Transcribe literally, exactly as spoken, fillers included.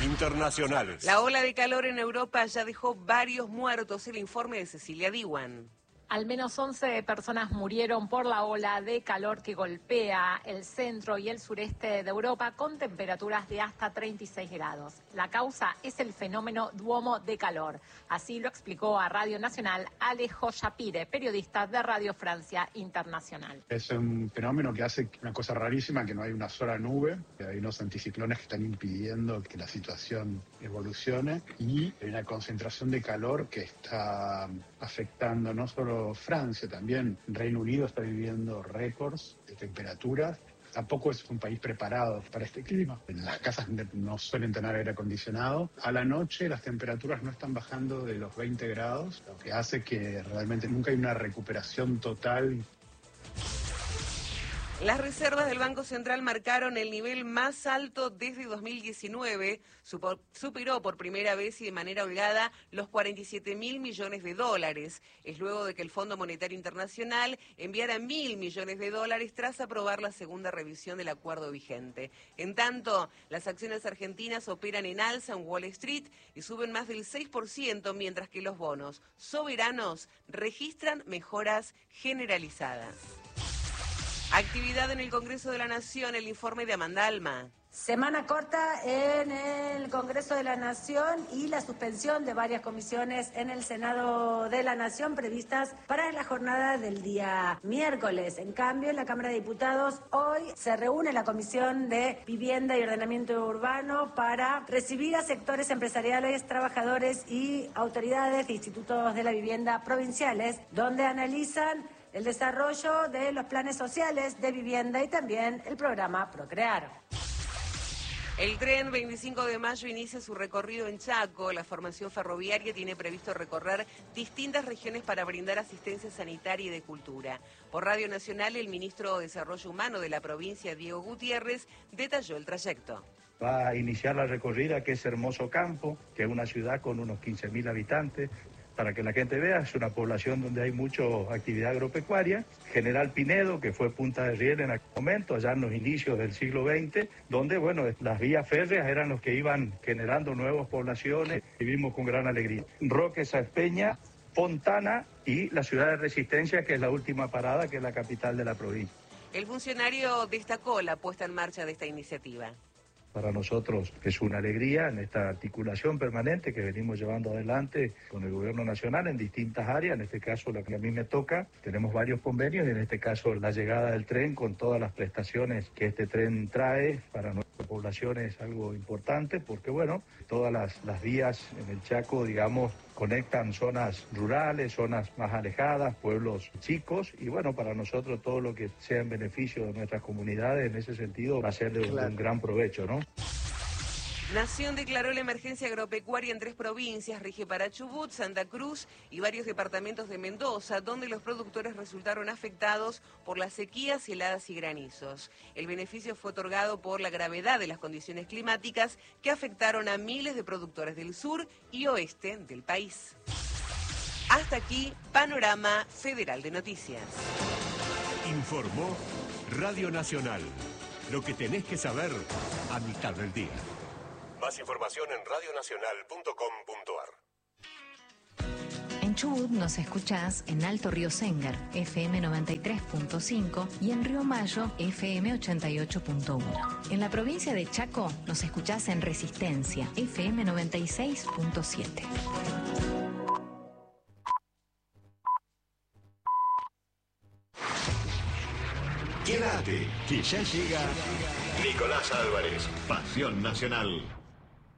internacionales. La ola de calor en Europa ya dejó varios muertos. El informe de Cecilia Diwan. Al menos once personas murieron por la ola de calor que golpea el centro y el sureste de Europa con temperaturas de hasta treinta y seis grados. La causa es el fenómeno Duomo de calor. Así lo explicó a Radio Nacional Alejo Shapire, periodista de Radio Francia Internacional. Es un fenómeno que hace una cosa rarísima, que no hay una sola nube, que hay unos anticiclones que están impidiendo que la situación evolucione y hay una concentración de calor que está afectando no solo Francia, también Reino Unido está viviendo récords de temperaturas. Tampoco es un país preparado para este clima. Las casas no suelen tener aire acondicionado. A la noche las temperaturas no están bajando de los veinte grados, lo que hace que realmente nunca hay una recuperación total. Las reservas del Banco Central marcaron el nivel más alto desde dos mil diecinueve. Supo, superó por primera vez y de manera holgada los cuarenta y siete mil millones de dólares. Es luego de que el Fondo Monetario Internacional enviara mil millones de dólares tras aprobar la segunda revisión del acuerdo vigente. En tanto, las acciones argentinas operan en alza en Wall Street y suben más del seis por ciento, mientras que los bonos soberanos registran mejoras generalizadas. Actividad en el Congreso de la Nación, el informe de Amanda Alma. Semana corta en el Congreso de la Nación y la suspensión de varias comisiones en el Senado de la Nación previstas para la jornada del día miércoles. En cambio, en la Cámara de Diputados hoy se reúne la Comisión de Vivienda y Ordenamiento Urbano para recibir a sectores empresariales, trabajadores y autoridades de institutos de la vivienda provinciales, donde analizan el desarrollo de los planes sociales de vivienda y también el programa Procrear. El tren veinticinco de mayo inicia su recorrido en Chaco. La formación ferroviaria tiene previsto recorrer distintas regiones para brindar asistencia sanitaria y de cultura. Por Radio Nacional, el ministro de Desarrollo Humano de la provincia, Diego Gutiérrez, detalló el trayecto. Va a iniciar la recorrida, que es Hermoso Campo, que es una ciudad con unos quince mil habitantes. Para que la gente vea, es una población donde hay mucha actividad agropecuaria. General Pinedo, que fue punta de riel en aquel momento, allá en los inicios del siglo veinte, donde, bueno, las vías férreas eran los que iban generando nuevas poblaciones. Vivimos con gran alegría. Roque Sáenz Peña, Fontana y la ciudad de Resistencia, que es la última parada, que es la capital de la provincia. El funcionario destacó la puesta en marcha de esta iniciativa. Para nosotros es una alegría en esta articulación permanente que venimos llevando adelante con el gobierno nacional en distintas áreas, en este caso la que a mí me toca. Tenemos varios convenios y en este caso la llegada del tren con todas las prestaciones que este tren trae para nuestra población es algo importante porque, bueno, todas las, las vías en el Chaco, digamos, conectan zonas rurales, zonas más alejadas, pueblos chicos y, bueno, para nosotros todo lo que sea en beneficio de nuestras comunidades en ese sentido va a ser de, claro. de un gran provecho, ¿no? Nación declaró la emergencia agropecuaria en tres provincias, rige para Chubut, Santa Cruz y varios departamentos de Mendoza, donde los productores resultaron afectados por las sequías, heladas y granizos. El beneficio fue otorgado por la gravedad de las condiciones climáticas que afectaron a miles de productores del sur y oeste del país. Hasta aquí, Panorama Federal de Noticias. Informó Radio Nacional. Lo que tenés que saber a mitad del día. Más información en radio nacional punto com punto a r. En Chubut nos escuchás en Alto Río Séngar, F M noventa y tres punto cinco y en Río Mayo, F M ochenta y ocho punto uno. En la provincia de Chaco nos escuchás en Resistencia, F M noventa y seis punto siete. Quédate, que ya llega Nicolás Álvarez, Pasión Nacional.